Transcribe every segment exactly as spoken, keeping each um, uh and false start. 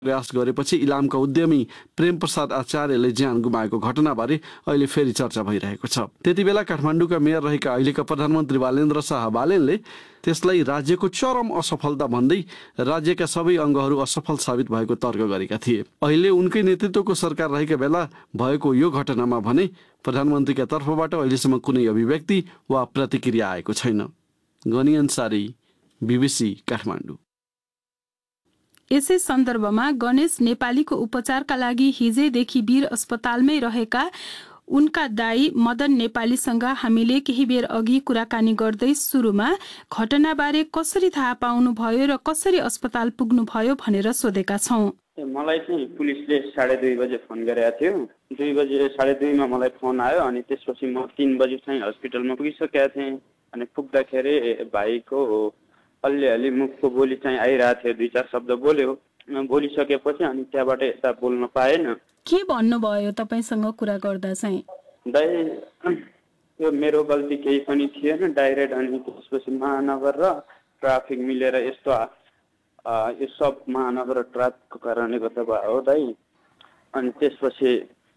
प्रयास गरेपछि इलामका उद्यमी प्रेम प्रसाद आचार्यले ज्यान गुमाएको घटनाबारे अहिले फेरि चर्चा भइरहेको छ। त्यति बेला काठमाडौँका मेयर रहेका अहिलेका प्रधानमन्त्री बालेन्द्र शाह बालेनले त्यसलाई राज्यको चरम असफलता भन्दै राज्यका सबै अङ्गहरू असफल साबित भएको तर्क गरेका थिए। अहिले उनकै नेतृत्वको सरकार रहेका बेला भएको यो घटनामा भने प्रधानमन्त्रीका तर्फबाट अहिलेसम्म कुनै अभिव्यक्ति वा प्रतिक्रिया आएको छैन। गनी अन्सारी, बीबीसी काठमाडौँ। यसै सन्दर्भमा गणेश नेपालीको उपचारका लागि हिजैदेखि वीर अस्पतालमै रहेका उनका दाई मदन नेपालीसँग हामीले केही बेर अघि कुराकानी गर्दै सुरुमा घटनाबारे कसरी थाहा पाउनु भयो र कसरी अस्पताल पुग्नु भयो भनेर सोधेका छौं। मलाई चाहिँ पुलिसले साढे दुई बजे फोन गरेको थियो। दुई बजे साढे दुईमा मलाई फोन आयो अनि त्यसपछि म तीन बजे चाहिँ हस्पिटलमा पुगिसकेका थिएँ। अनि पुग्दाखेरि भाइको अलिअलि मुखको बोली चाहिँ आइरहेको थियो, दुई चार शब्द बोल्यो। बोलिसकेपछि अनि त्यहाँबाट यता बोल्न पाएन। के भन्नुभयो तपाईँसँग कुरा गर्दा चाहिँ? दाइ यो मेरो गल्ती केही पनि थिएन डाइरेक्ट। अनि त्यसपछि महानगर र ट्राफिक मिलेर यस्तो यो सब महानगर र ट्राफिकको कारणले गर्दा भयो हो दाइ। अनि त्यसपछि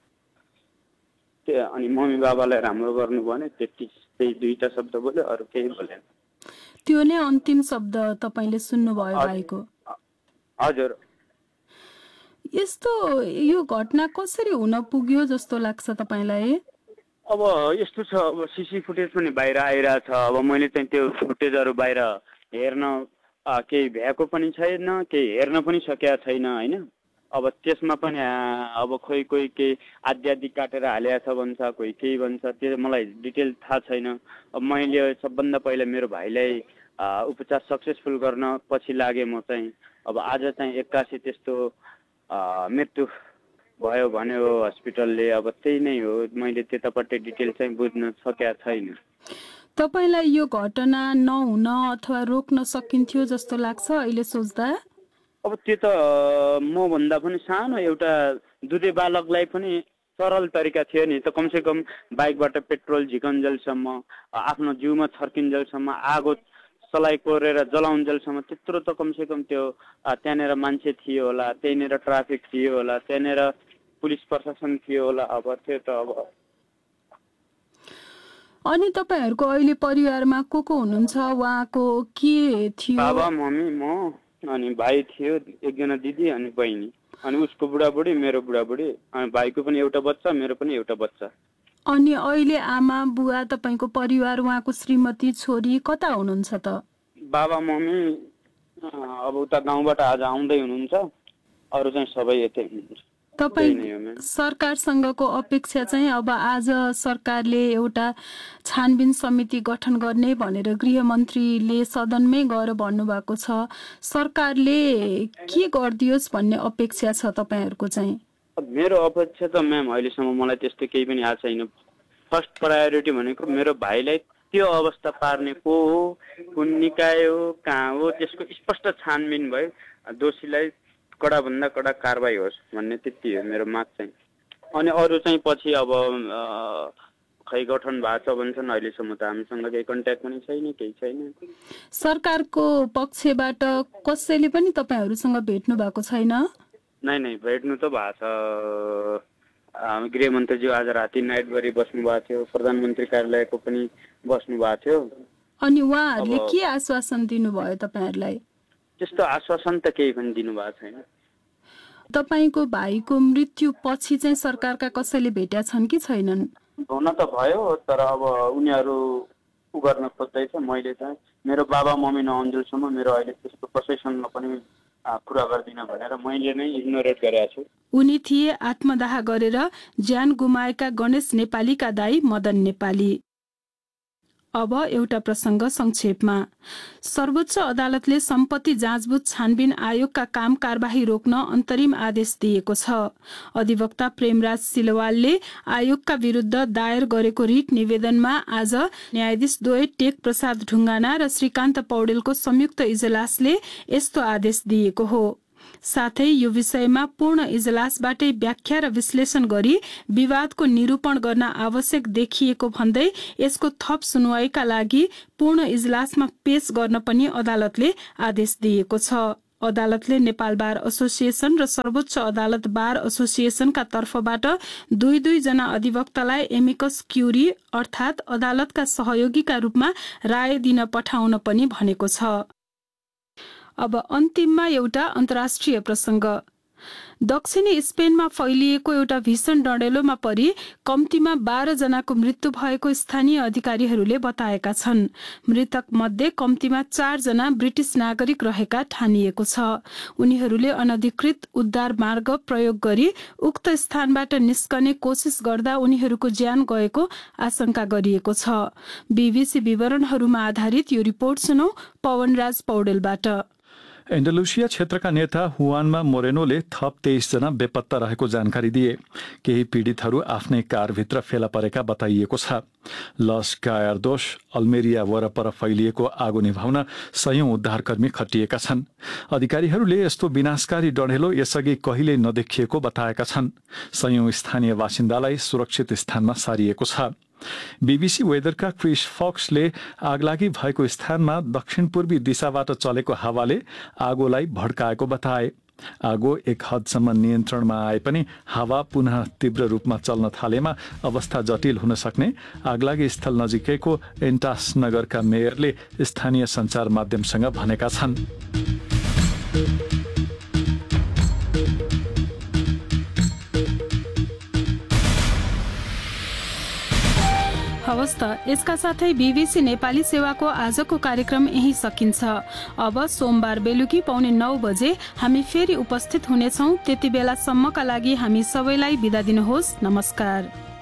अनि मम्मी बाबालाई राम्रो गर्नु भने त्यति त्यही दुईटा शब्द बोल्यो, अरू केही बोलेन। त्यो नै अन्तिम शब्द तपाईँले सुन्नुभयो भाइको? हजुर। यस्तो यो घटना कसरी हुन पुग्यो जस्तो लाग्छ तपाईँलाई? अब यस्तो छ, अब सिसी फुटेज पनि बाहिर आइरहेछ। अब मैले चाहिँ त्यो फुटेजहरू बाहिर हेर्न केही भ्याएको पनि छैन, केही हेर्न पनि सकेका छैन होइन। अब त्यसमा पनि अब खोइ कोही केही आदि आदि काटेर हालेको छ भन्छ, कोही केही भन्छ, त्यो मलाई डिटेल थाहा छैन। अब मैले सबभन्दा पहिला मेरो भाइलाई उपचार सक्सेसफुल गर्न पछि लागेँ म चाहिँ। अब आज चाहिँ एक्कासी त्यस्तो मृत्यु भयो भने हो हस्पिटलले, अब त्यही नै हो। मैले त्यतापट्टि डिटेल चाहिँ बुझ्न सकेका छैन। तपाईँलाई यो घटना नहुन अथवा रोक्न सकिन्थ्यो जस्तो लाग्छ अहिले सोच्दा? अब त्यो त म भन्दा पनि सानो एउटा दुधे बालकलाई पनि सरल तरिका थियो नि त। कमसे कम बाइकबाट पेट्रोल झिकन्जेलसम्म, आफ्नो जिउमा छर्किन्जेलसम्म, आगो सलाई कोरेर जलाउन्जेलसम्म त्यत्रो त कमसे कम त्यो त्यहाँनिर मान्छे थियो होला, त्यहीँनिर ट्राफिक थियो होला, त्यहाँनिर पुलिस प्रशासन थियो होला। अब त्यो त अब अनि तपाईहरुको अहिले परिवारमा को को हुनुहुन्छ? उहाँको के थियो? बाबा, मम्मी, म अनि भाइ थियो, एकजना दिदी अनि बहिनी, अनि उसको बुढाबुढी, मेरो बुढाबुढी, अनि भाइको पनि एउटा बच्चा, मेरो पनि एउटा बच्चा। अनि अहिले आमा बुवा तपाईको परिवार, उहाँको श्रीमती, छोरी कता हुनुहुन्छ त? बाबा मम्मी अब उता गाउँबाट आज आउँदै हुनुहुन्छ, अरु चाहिँ सबै यतै हुनुहुन्छ। तपाई सरकारसँगको अपेक्षा चाहिँ अब आज सरकारले एउटा छानबिन समिति गठन गर्ने भनेर गृहमन्त्रीले सदनमै गएर भन्नुभएको छ। सरकारले के गरिदियोस् भन्ने अपेक्षा छ तपाईहरुको चाहिँ? मेरो अपेक्षा त म्याम अहिलेसम्म मलाई त्यस्तो केही पनि आएको छैन। फर्स्ट प्रायोरिटी भनेको मेरो भाइलाई त्यो अवस्था पार्ने को हो, कुन निकाय हो, कहाँ हो, त्यसको स्पष्ट छानबिन भयो, दोषीलाई कडा भन्दा कडा कारबाही होस् भन्ने त्यति हो मेरो माग चाहिँ। अनि अरू चाहिँ पछि अब खै गठन भएको छ भन्छन्, अहिलेसम्म त हामीसँग केही कन्ट्याक्ट पनि छैन, केही छैन। सरकारको पक्षबाट कसैले पनि तपाईहरुसँग भेट्नु भएको छैन? नै नै भेट्नु त भएको छ। गृहमन्त्रीज्यू आज राति नाइट गरी बस्नु भएको थियो, प्रधानमन्त्री कार्यालयको पनि बस्नु भएको थियो। अनि उहाँहरूले के आश्वासन दिनुभयो तपाईहरुलाई? त्यस्तो आश्वासन त केही पनि दिनु भएको छैन। तपाईको भाइको मृत्यु पछि चाहिँ सरकारका कसैले भेट्या छन् कि छैनन्? हुन त भयो, तर अब उनीहरू उ गर्न खोज्दैछ। मैले चाहिँ मेरो बाबा मम्मी नआउन्जेलसम्म मेरो अहिले त्यस्तो कसैसँग पनि कुरा गर्दिन भनेर मैले नै इग्नोरेट गरेको छु। उनी थिए आत्मदाह गरेर ज्यान गुमाएका गणेश नेपालीका दाई मदन नेपाली। अब एउटा प्रसंग संक्षेपमा। सर्वोच्च अदालतले सम्पत्ति जाँचबुझ छानबिन आयोगका काम कारबाही रोक्न अन्तरिम आदेश दिएको छ। अधिवक्ता प्रेमराज सिलवालले आयोगका विरुद्ध दायर गरेको रिट निवेदनमा आज न्यायाधीश द्वय टेक प्रसाद ढुङ्गाना र श्रीकान्त पौडेलको संयुक्त इजलासले यस्तो आदेश दिएको हो। साथै यो विषयमा पूर्ण इजलासबाटै व्याख्या र विश्लेषण गरी विवादको निरूपण गर्न आवश्यक देखिएको भन्दै यसको थप सुनवाईका लागि पूर्ण इजलासमा पेश गर्न पनि अदालतले आदेश दिएको छ। अदालतले नेपाल बार एसोसिएसन र सर्वोच्च अदालत बार एसोसिएसनका तर्फबाट दुई दुई जना अधिवक्तालाई एमिकस क्युरी अर्थात् अदालतका सहयोगीका रूपमा राय दिन पठाउन पनि भनेको छ। अब अन्तिममा एउटा अन्तर्राष्ट्रिय प्रसङ्ग। दक्षिणी स्पेनमा फैलिएको एउटा भीषण डढेलोमा परि कम्तीमा बाह्र जनाको मृत्यु भएको स्थानीय अधिकारीहरूले बताएका छन्। मृतक मध्ये कम्तीमा चार जना ब्रिटिस नागरिक रहेका ठानिएको छ। उनीहरूले अनधिकृत उद्धार मार्ग प्रयोग गरी उक्त स्थानबाट निस्कने कोसिस गर्दा उनीहरूको ज्यान गएको आशंका गरिएको छ। बीबीसी विवरणहरूमा आधारित यो रिपोर्ट सुनौ पवनराज पौडेलबाट। एन्डालुसिया क्षेत्रका नेता हुआनमा मोरेनोले थप तेइस जना बेपत्ता रहेको जानकारी दिए। केही पीडितहरू आफ्नै कारभित्र फेला परेका बताइएको छ। लस गायर्दोस अल्मेरिया वरपर फैलिएको आगो निभाउन सयौं उद्धारकर्मी खटिएका छन्। अधिकारीहरूले यस्तो विनाशकारी डढेलो यसअघि कहिल्यै नदेखिएको बताएका छन्। सयौं स्थानीय बासिन्दालाई सुरक्षित स्थानमा सारिएको छ। बीबीसी वेदरका क्रिस फक्सले आगलागी भएको स्थानमा दक्षिण पूर्वी दिशाबाट चलेको हावाले आगोलाई भड्काएको बताए। आगो एक हदसम्म नियन्त्रणमा आए पनि हावा पुनः तीव्र रूपमा चल्न थालेमा अवस्था जटिल हुन सक्ने आगलागी स्थल नजिकैको एन्टास नगरका मेयरले स्थानीय सञ्चार माध्यमसँग भनेका छन्। हवस् त, यसका साथै बीबीसी नेपाली सेवाको आजको कार्यक्रम यही सकिन्छ। अब सोमबार बेलुकी पौने नौ बजे हामी फेरि उपस्थित हुनेछौँ। त्यति बेलासम्मका लागि हामी सबैलाई बिदा दिनुहोस्। नमस्कार।